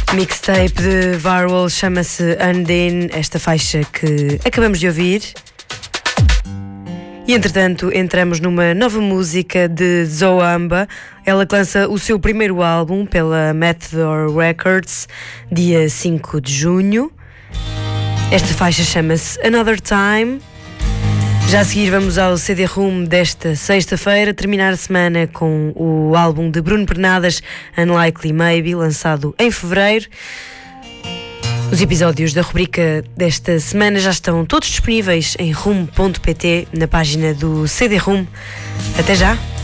Mixtape de Varwell chama-se Undine, esta faixa que acabamos de ouvir. E entretanto entramos numa nova música de Zoamba. Ela lança o seu primeiro álbum pela Matador Records, dia 5 de junho. Esta faixa chama-se Another Time. Já a seguir vamos ao CD-ROOM desta sexta-feira, terminar a semana com o álbum de Bruno Pernadas, Unlikely Maybe, lançado em fevereiro. Os episódios da rubrica desta semana já estão todos disponíveis em room.pt, na página do CD-ROOM. Até já!